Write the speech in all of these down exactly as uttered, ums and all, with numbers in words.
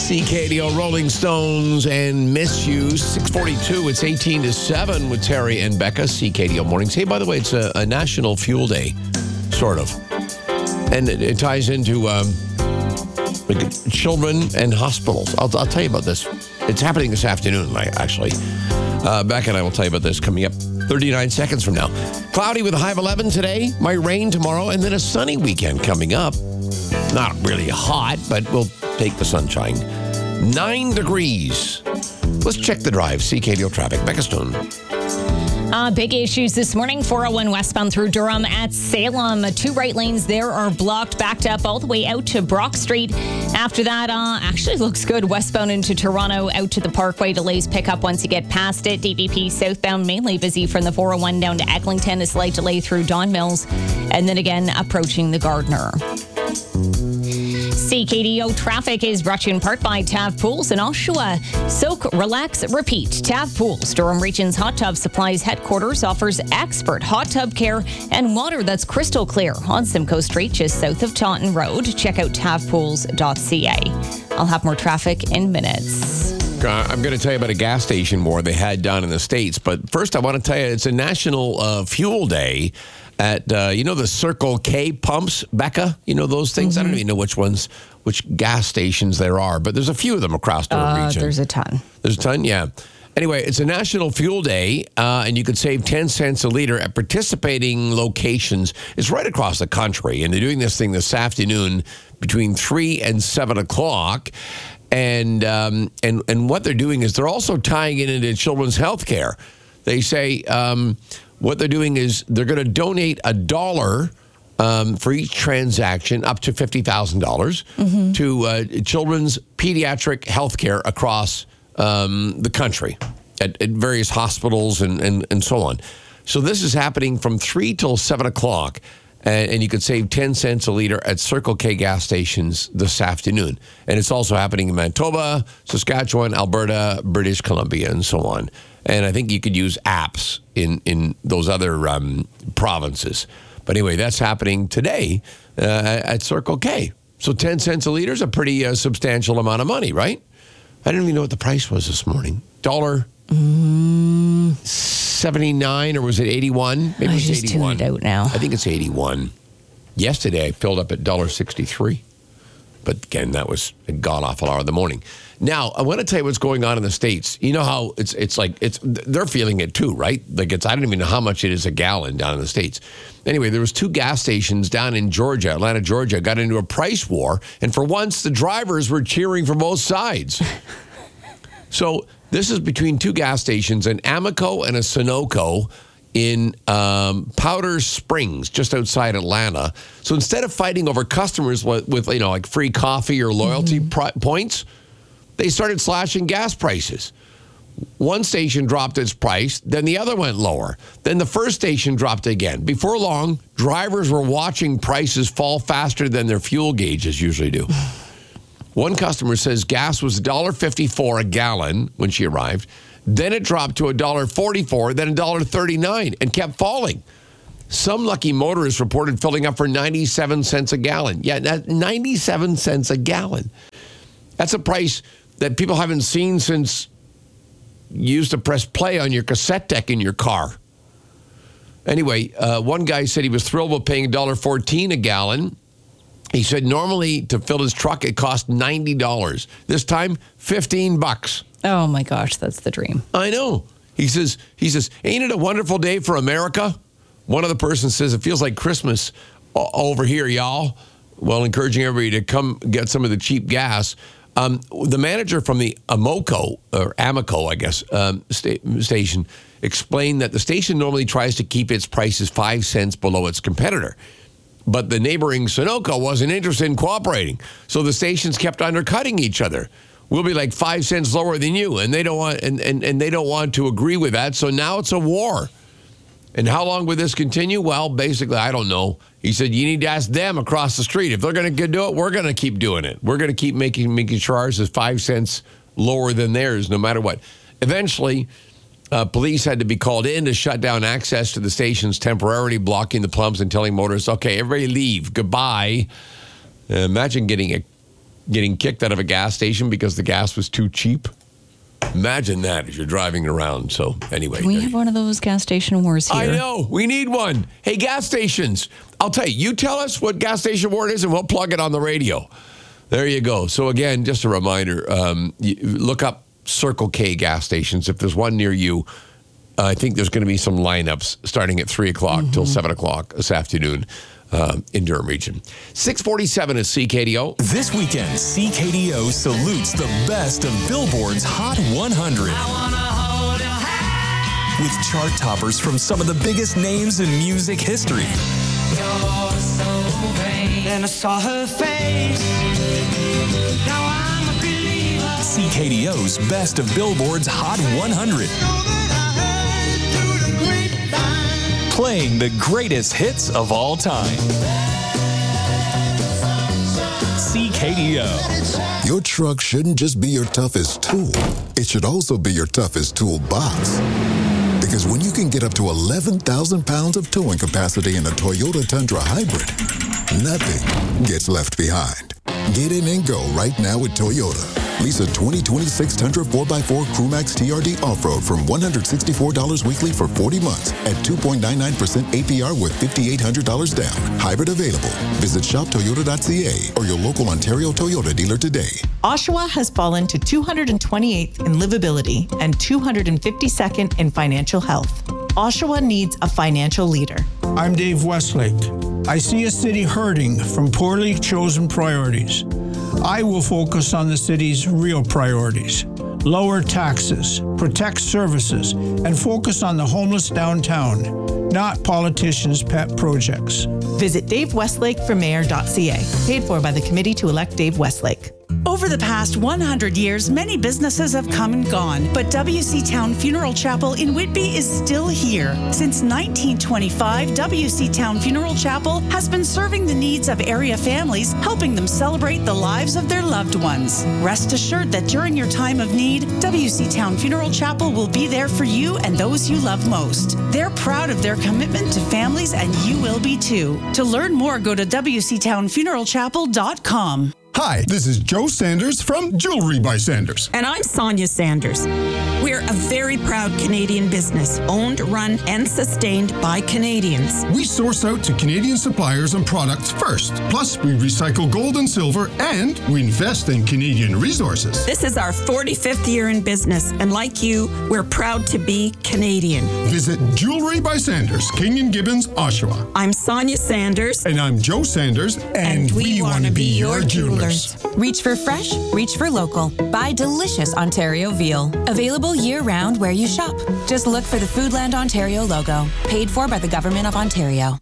C K D O, Rolling Stones, and Miss You. six forty-two, it's eighteen to seven with Terry and Becca, C K D O Mornings. Hey, by the way, it's a, a National Fuel Day, sort of. And it, it ties into um, like children and hospitals. I'll, I'll tell you about this. It's happening this afternoon, actually. Uh, Becca and I will tell you about this coming up thirty-nine seconds from now. Cloudy with a high of eleven today. Might rain tomorrow, and then a sunny weekend coming up. Not really hot, but we'll take the sunshine. Nine degrees. Let's check the drive. C K D O traffic. Becca Stone. Uh, big issues this morning. four oh one westbound through Durham at Salem. Two right lanes there are blocked, backed up all the way out to Brock Street. After that, uh, actually looks good. Westbound into Toronto, out to the Parkway. Delays pick up once you get past it. D V P southbound mainly busy from the four oh one down to Eglinton. A slight delay through Don Mills. And then again, approaching the Gardner. C K D O traffic is brought to you in part by Tav Pools in Oshawa. Soak, relax, repeat. Tav Pools, Durham Region's Hot Tub Supplies headquarters, offers expert hot tub care and water that's crystal clear on Simcoe Street, just south of Taunton Road. Check out tav pools dot c a. I'll have more traffic in minutes. Uh, I'm going to tell you about a gas station war they had down in the States. But first, I want to tell you it's a National uh, Fuel Day at, uh, you know, the Circle K pumps, Becca? You know those things? Mm-hmm. I don't even know which ones, which gas stations there are, but there's a few of them across the uh, region. There's a ton. There's a ton, yeah. Anyway, it's a National Fuel Day, uh, and you could save ten cents a liter at participating locations. It's right across the country, and they're doing this thing this afternoon between three and seven o'clock. And um, and and what they're doing is they're also tying it into children's health care. They say um, what they're doing is they're going to donate a dollar um, for each transaction, up to fifty thousand dollars, mm-hmm. to uh, children's pediatric health care across um, the country at, at various hospitals and, and, and so on. So this is happening from three till seven o'clock. And, and you could save ten cents a liter at Circle K gas stations this afternoon. And it's also happening in Manitoba, Saskatchewan, Alberta, British Columbia, and so on. And I think you could use apps in, in those other um, provinces. But anyway, that's happening today uh, at Circle K. So ten cents a liter is a pretty uh, substantial amount of money, right? I didn't even know what the price was this morning. Dollar mm. seventy-nine, or was it eighty-one? Maybe I it's just eighty-one. tuned out now. I think it's eighty-one. Yesterday, I filled up at one dollar sixty-three. But again, that was a god-awful hour of the morning. Now, I want to tell you what's going on in the States. You know how it's it's like, it's they're feeling it too, right? Like it's, I don't even know how much it is a gallon down in the States. Anyway, there was two gas stations down in Georgia, Atlanta, Georgia, got into a price war. And for once, the drivers were cheering for both sides. So this is between two gas stations, an Amoco and a Sunoco in um, Powder Springs, just outside Atlanta. So instead of fighting over customers with, with you know, like free coffee or loyalty mm-hmm. pri- points, they started slashing gas prices. One station dropped its price, then the other went lower. Then the first station dropped again. Before long, drivers were watching prices fall faster than their fuel gauges usually do. One customer says gas was one dollar fifty-four a gallon when she arrived. Then it dropped to one dollar forty-four, then one dollar thirty-nine, and kept falling. Some lucky motorists reported filling up for ninety-seven cents a gallon. Yeah, that's ninety-seven cents a gallon. That's a price that people haven't seen since you used to press play on your cassette deck in your car. Anyway, uh, one guy said he was thrilled with paying one dollar fourteen a gallon. He said normally to fill his truck, it cost ninety dollars. This time, fifteen bucks. Oh my gosh, that's the dream. I know. He says, he says, ain't it a wonderful day for America? One other person says, it feels like Christmas over here, y'all. Well, encouraging everybody to come get some of the cheap gas. Um, the manager from the Amoco, or Amoco, I guess, um, sta- station, explained that the station normally tries to keep its prices five cents below its competitor. But the neighboring Sunoco wasn't interested in cooperating. So the stations kept undercutting each other. We'll be like five cents lower than you, and they don't want and, and, and they don't want to agree with that. So now it's a war. And how long will this continue? Well, basically, I don't know. He said you need to ask them across the street. If they're going to do it, we're going to keep doing it. We're going to keep making making sure ours is five cents lower than theirs, no matter what. Eventually, uh, police had to be called in to shut down access to the stations, temporarily blocking the plums and telling motorists, okay, everybody leave. Goodbye. Uh, imagine getting a getting kicked out of a gas station because the gas was too cheap. Imagine that as you're driving around. So anyway. Can we have one of those gas station wars here? I know. We need one. Hey, gas stations. I'll tell you, you tell us what gas station word is and we'll plug it on the radio. There you go. So again, just a reminder, um, you look up Circle K gas stations. If there's one near you, uh, I think there's going to be some lineups starting at three o'clock mm-hmm. till seven o'clock this afternoon. Uh, in Durham region. six forty-seven is C K D O. This weekend, C K D O salutes the best of Billboard's Hot one hundred. With chart toppers from some of the biggest names in music history. Then I saw her face. Now I'm a believer. C K D O's best of Billboard's Hot one hundred. Playing the greatest hits of all time. C K D O. Your truck shouldn't just be your toughest tool. It should also be your toughest toolbox. Because when you can get up to eleven thousand pounds of towing capacity in a Toyota Tundra Hybrid, nothing gets left behind. Get in and go right now with Toyota. Lease a twenty twenty-six Tundra four by four Crewmax T R D Off-Road from one hundred sixty-four dollars weekly for forty months at two point nine nine percent A P R with five thousand eight hundred dollars down. Hybrid available. Visit shop toyota dot c a or your local Ontario Toyota dealer today. Oshawa has fallen to two hundred twenty-eighth in livability and two hundred fifty-second in financial health. Oshawa needs a financial leader. I'm Dave Westlake. I see a city hurting from poorly chosen priorities. I will focus on the city's real priorities. Lower taxes, protect services, and focus on the homeless downtown, not politicians' pet projects. Visit dave westlake for mayor dot c a. Paid for by the Committee to Elect Dave Westlake. Over the past one hundred years, many businesses have come and gone, but W C Town Funeral Chapel in Whitby is still here. Since nineteen twenty-five, W C Town Funeral Chapel has been serving the needs of area families, helping them celebrate the lives of their loved ones. Rest assured that during your time of need, W C Town Funeral Chapel will be there for you and those you love most. They're proud of their commitment to families, and you will be too. To learn more, go to w c town funeral chapel dot com. Hi, this is Joe Sanders from Jewelry by Sanders. And I'm Sonia Sanders. We're a very proud Canadian business, owned, run, and sustained by Canadians. We source out to Canadian suppliers and products first. Plus, we recycle gold and silver, and we invest in Canadian resources. This is our forty-fifth year in business, and like you, we're proud to be Canadian. Visit Jewelry by Sanders, King and Gibbons, Oshawa. I'm Sonia Sanders. And I'm Joe Sanders, and, and we, we want to be your jeweler. Reach for fresh, reach for local. Buy delicious Ontario veal. Available year-round where you shop. Just look for the Foodland Ontario logo. Paid for by the Government of Ontario.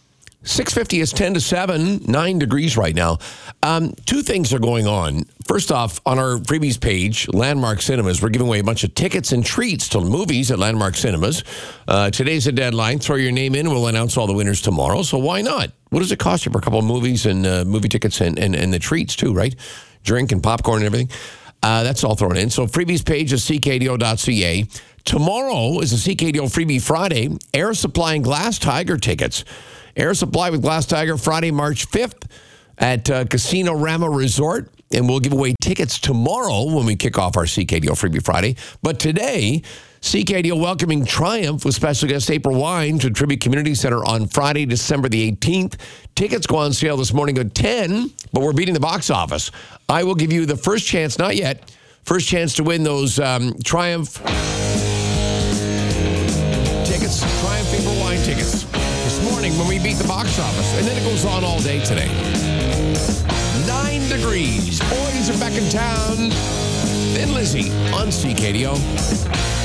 six fifty is ten to seven, nine degrees right now. Um, two things are going on. First off, on our freebies page, Landmark Cinemas, we're giving away a bunch of tickets and treats to movies at Landmark Cinemas. Uh, today's the deadline. Throw your name in. We'll announce all the winners tomorrow. So why not? What does it cost you for a couple of movies and uh, movie tickets and, and, and the treats too, right? Drink and popcorn and everything. Uh, that's all thrown in. So freebies page is c k d o dot c a. Tomorrow is a C K D O Freebie Friday. Air Supply and Glass Tiger tickets. Air Supply with Glass Tiger Friday, March fifth at uh, Casino Rama Resort. And we'll give away tickets tomorrow when we kick off our C K D O Freebie Friday. But today, C K D O welcoming Triumph with special guest April Wine to Tribute Community Center on Friday, December the eighteenth. Tickets go on sale this morning at ten, but we're beating the box office. I will give you the first chance, not yet, first chance to win those um, Triumph tickets, Triumph April Wine tickets this morning when we beat the box office. And then it goes on all day today. Nine degrees. Boys are back in town. Then Lizzie on C K D O.